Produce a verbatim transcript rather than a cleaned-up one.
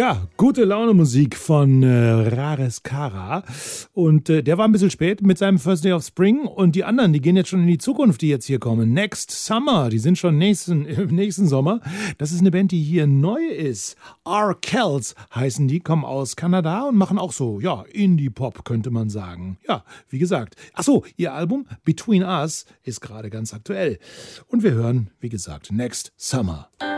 Ja, gute Laune Musik von äh, Rares Kara. Und äh, der war ein bisschen spät mit seinem First Day of Spring. Und die anderen, die gehen jetzt schon in die Zukunft, die jetzt hier kommen. Next Summer, die sind schon nächsten, äh, nächsten Sommer. Das ist eine Band, die hier neu ist. R-Kells heißen die, kommen aus Kanada und machen auch so, ja, Indie-Pop könnte man sagen. Ja, wie gesagt. Achso, ihr Album Between Us ist gerade ganz aktuell. Und wir hören, wie gesagt, Next Summer.